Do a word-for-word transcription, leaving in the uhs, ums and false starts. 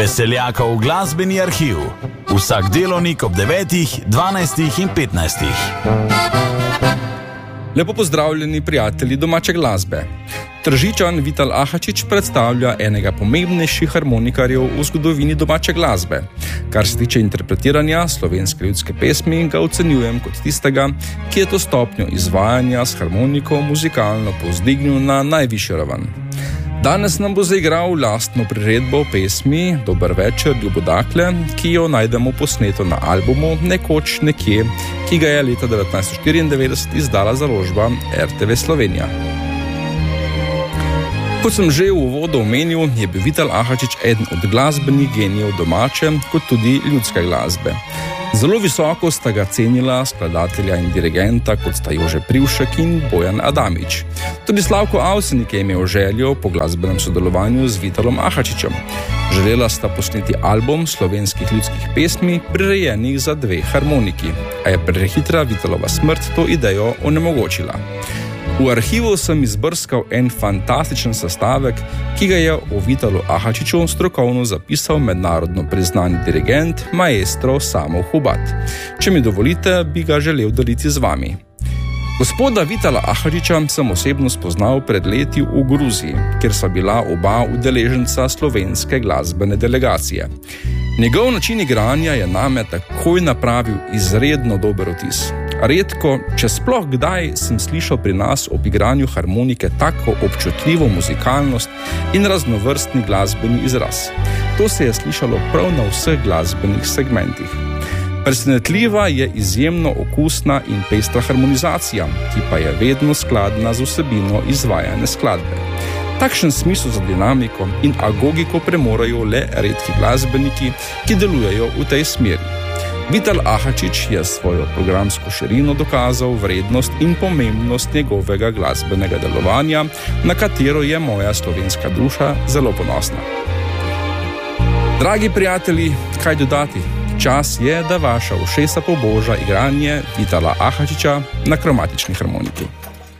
Veseljakov glasbeni arhiv. Vsak delovnik ob devetih, dvanajstih in petnajstih. Lepo pozdravljeni prijatelji domače glasbe. Tržičan Vital Ahačič predstavlja enega pomembnejših harmonikarjev v zgodovini domače glasbe. Kar se tiče interpretiranja slovenske ljudske pesmi, ga ocenjujem kot tistega, ki je to stopnjo izvajanja s harmoniko muzikalno povzdignil na najvišjo raven. Danes nam bo zaigral lastno priredbo pesmi Dober večer, ljubodakle, ki jo najdemo posneto na albumu Nekoč nekje, ki ga je leta devetnajststo štiriindevetdeset izdala založba R T V Slovenija. Kot sem že v uvodu omenil, je bil Vital Ahačič eden od glasbenih genijev domače, kot tudi ljudske glasbe. Zelo visoko sta ga cenila skladatelja in dirigenta, kot sta Jože Privšek in Bojan Adamič. Tudi Slavko Avsenik je imel željo po glasbenem sodelovanju z Vitalom Ahačičem. Želela sta posneti album slovenskih ljudskih pesmi, prirejenih za dve harmoniki, a je prehitra Vitalova smrt to idejo onemogočila. V arhivu sem izbrskal en fantastičen sestavek, ki ga je o Vitalu Ahačiču strokovno zapisal mednarodno priznani dirigent, maestro Samo Hubat. Če mi dovolite, bi ga želel deliti z vami. Gospoda Vitala Ahačiča sem osebno spoznal pred leti v Gruziji, kjer sva bila oba udeleženca slovenske glasbene delegacije. Njegov način igranja je name takoj napravil izredno dober vtis. Redko, če sploh kdaj, sem slišal pri nas ob igranju harmonike tako občutljivo muzikalnost in raznovrstni glasbeni izraz. To se je slišalo prav na vseh glasbenih segmentih. Presenetljiva je izjemno okusna in pestra harmonizacija, ki pa je vedno skladna z vsebino izvajane skladbe. Takšen smisel za dinamiko in agogiko premorajo le redki glasbeniki, ki delujejo v tej smeri. Vital Ahačič je svojo programsko širino dokazal vrednost in pomembnost njegovega glasbenega delovanja, na katero je moja slovenska duša zelo ponosna. Dragi prijatelji, kaj dodati? Čas je, da vaša ušesa poboža igranje Vitala Ahačiča na kromatični harmoniki.